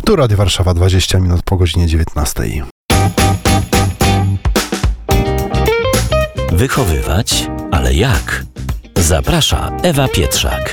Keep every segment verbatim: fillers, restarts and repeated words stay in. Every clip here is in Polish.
Tu Radio Warszawa, dwadzieścia minut po godzinie dziewiętnastej. Wychowywać, ale jak? Zaprasza Ewa Pietrzak.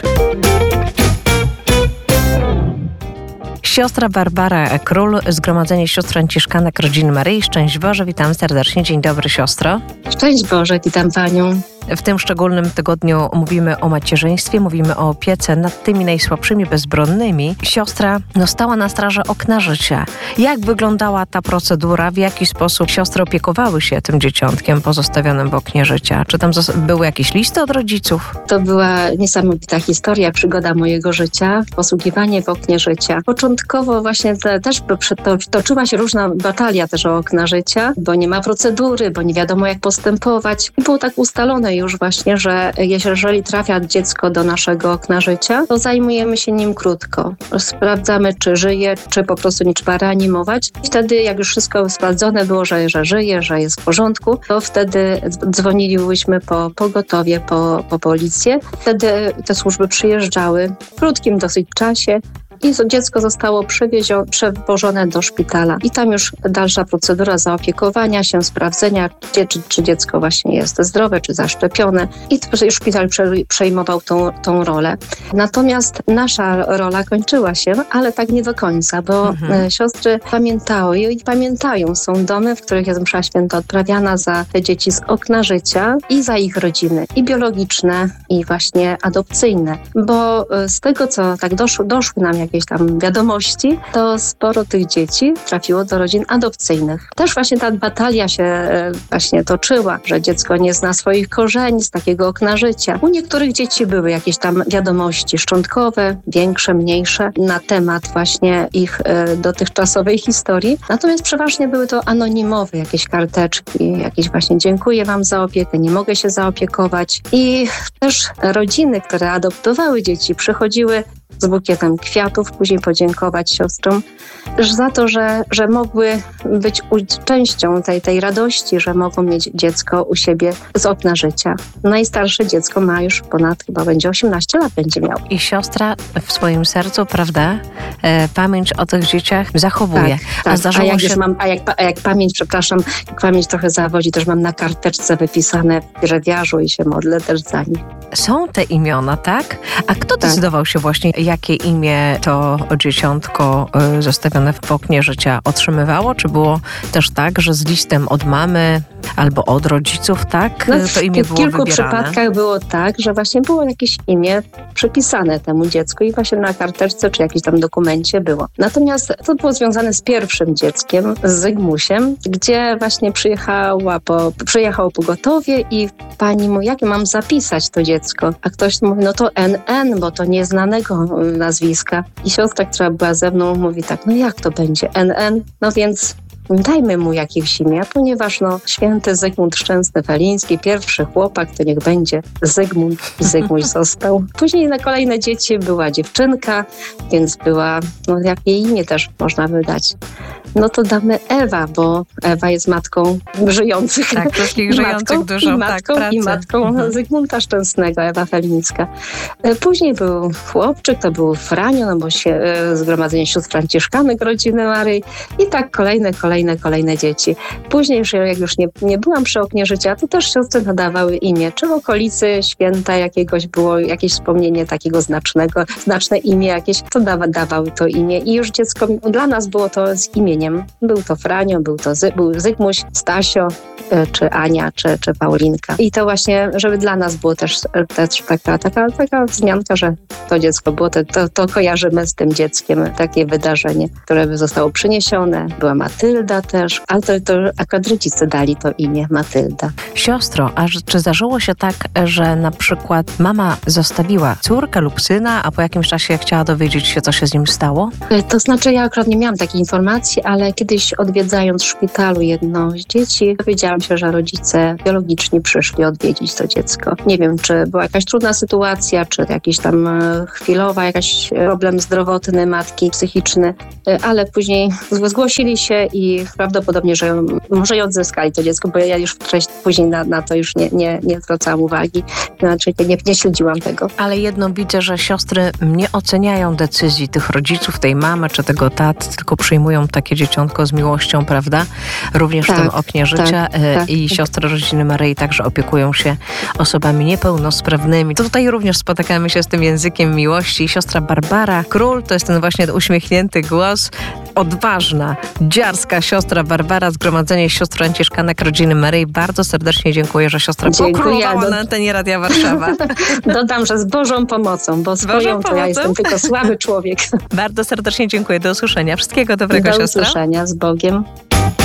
Siostra Barbara Król, Zgromadzenie Sióstr Franciszkanek Rodziny Maryi. Szczęść Boże, witam serdecznie. Dzień dobry, siostro. Szczęść Boże, witam Panią. W tym szczególnym tygodniu mówimy o macierzyństwie, mówimy o opiece nad tymi najsłabszymi, bezbronnymi. Siostra no, stała na straży okna życia. Jak wyglądała ta procedura? W jaki sposób siostry opiekowały się tym dzieciątkiem pozostawionym w oknie życia? Czy tam były jakieś listy od rodziców? To była niesamowita historia, przygoda mojego życia, posługiwanie w oknie życia. Początkowo właśnie te, też toczyła się różna batalia też o okna życia, bo nie ma procedury, bo nie wiadomo jak postępować. I było tak ustalone już właśnie, że jeżeli trafia dziecko do naszego okna życia, to zajmujemy się nim krótko. Sprawdzamy, czy żyje, czy po prostu nie trzeba reanimować. I wtedy, jak już wszystko sprawdzone było, że, że żyje, że jest w porządku, to wtedy dzwoniliśmy po pogotowie, po, po policję. Wtedy te służby przyjeżdżały w krótkim dosyć czasie. I dziecko zostało przewiezio- przewożone do szpitala. I tam już dalsza procedura zaopiekowania się, sprawdzenia, gdzie, czy, czy dziecko właśnie jest zdrowe, czy zaszczepione. I już szpital prze- przejmował tą, tą rolę. Natomiast nasza rola kończyła się, ale tak nie do końca, bo mhm. siostry pamiętały i pamiętają. Są domy, w których jest msza święta odprawiana za te dzieci z okna życia i za ich rodziny. I biologiczne, i właśnie adopcyjne. Bo z tego, co tak doszło, doszły nam jakieś tam wiadomości, to sporo tych dzieci trafiło do rodzin adopcyjnych. Też właśnie ta batalia się e, właśnie toczyła, że dziecko nie zna swoich korzeni z takiego okna życia. U niektórych dzieci były jakieś tam wiadomości szczątkowe, większe, mniejsze, na temat właśnie ich e, dotychczasowej historii. Natomiast przeważnie były to anonimowe jakieś karteczki, jakieś właśnie dziękuję wam za opiekę, nie mogę się zaopiekować. I też rodziny, które adoptowały dzieci, przychodziły z bukietem kwiatów, później podziękować siostrom za to, że, że mogły być częścią tej, tej radości, że mogą mieć dziecko u siebie z okna życia. Najstarsze dziecko ma już ponad, chyba będzie osiemnaście lat będzie miał. I siostra w swoim sercu, prawda, e, pamięć o tych dzieciach zachowuje. Tak, tak. A, zdarzyło a, jak się... już mam, a, jak, a jak pamięć, przepraszam, jak pamięć trochę zawodzi, też mam na karteczce wypisane w brewiarzu i się modlę też za nich. Są te imiona, tak? A kto tak. decydował się właśnie, jakie imię to dzieciątko y, zostawione w oknie życia otrzymywało? Czy było też tak, że z listem od mamy albo od rodziców, tak? No, to imię było wybierane? W kilku przypadkach było tak, że właśnie było jakieś imię przypisane temu dziecku i właśnie na karteczce czy jakimś tam dokumencie było. Natomiast to było związane z pierwszym dzieckiem, z Zygmusiem, gdzie właśnie przyjechała po, przyjechało pogotowie i pani mówi, jakie mam zapisać to dziecko? A ktoś mówi, no to N N, bo to nieznanego nazwiska. I siostra, która była ze mną, mówi tak, no jak to będzie N N? No więc dajmy mu jakieś imię, ponieważ no święty Zygmunt Szczęsny-Feliński, pierwszy chłopak, to niech będzie Zygmunt i Zygmuś został. Później na kolejne dzieci była dziewczynka, więc była, no jakie imię też można wydać. No to damy Ewa, bo Ewa jest matką żyjących. Tak, wszystkich żyjących dużo, i matką, tak, i matką mhm. Zygmunta Szczęsnego, Ewa Felińska. Później był chłopczyk, to był Franio, no bo się Zgromadzenie Sióstr Franciszkanek Rodziny Maryi i tak kolejne, kolejne, kolejne dzieci. Później już jak już nie, nie byłam przy oknie życia, to też siostry nadawały imię. Czy w okolicy święta jakiegoś było jakieś wspomnienie takiego znacznego, znaczne imię jakieś, to dawa, dawały to imię i już dziecko, dla nas było to z imieniem. Był to Franio, był to Zy, był Zygmuś, Stasio, czy Ania, czy, czy Paulinka. I to właśnie, żeby dla nas było też, też taka, taka, taka wzmianka, że to dziecko było, to, to, to kojarzymy z tym dzieckiem, takie wydarzenie, które by zostało przyniesione. Była Matylda też, ale to, to akurat rodzice dali to imię Matylda. Siostro, a czy zdarzyło się tak, że na przykład mama zostawiła córkę lub syna, a po jakimś czasie chciała dowiedzieć się, co się z nim stało? To znaczy, ja akurat nie miałam takiej informacji, ale kiedyś odwiedzając w szpitalu jedno z dzieci, dowiedziałam się, że rodzice biologiczni przyszli odwiedzić to dziecko. Nie wiem, czy była jakaś trudna sytuacja, czy jakiś tam chwilowa, jakaś problem zdrowotny matki, psychiczny, ale później zgłosili się i prawdopodobnie, że może i odzyskali to dziecko, bo ja już wcześniej, później na, na to już nie, nie, nie zwracałam uwagi, znaczy nie, nie śledziłam tego. Ale jedno widzę, że siostry nie oceniają decyzji tych rodziców, tej mamy czy tego taty, tylko przyjmują takie dzieciątko z miłością, prawda? Również tak, w tym oknie życia tak, tak, i tak. siostry Rodziny Maryi także opiekują się osobami niepełnosprawnymi. Tutaj również spotykamy się z tym językiem miłości. Siostra Barbara Król to jest ten właśnie uśmiechnięty głos. Odważna, dziarska siostra Barbara, Zgromadzenie Sióstr Franciszkanek Rodziny Maryi. Bardzo serdecznie dziękuję, że siostra pokrólowała do... na antenie Radia Warszawa. Dodam, że z Bożą pomocą, bo z Bożą to ja jestem tylko słaby człowiek. Bardzo serdecznie dziękuję. Do usłyszenia. Wszystkiego dobrego, Do siostra. usłyszenia. Z Bogiem.